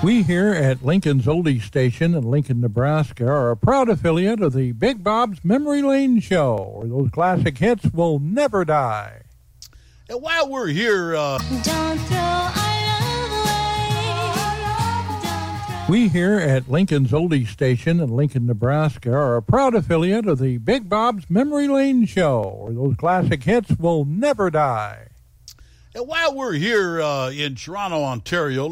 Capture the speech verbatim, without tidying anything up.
We here at Lincoln's Oldies Station in Lincoln, Nebraska are a proud affiliate of the Big Bob's Memory Lane Show, where those classic hits will never die. And while we're here... Uh... Don't throw our love away. Don't throw... We here at Lincoln's Oldies Station in Lincoln, Nebraska are a proud affiliate of the Big Bob's Memory Lane Show, where those classic hits will never die. And while we're here uh, in Toronto, Ontario...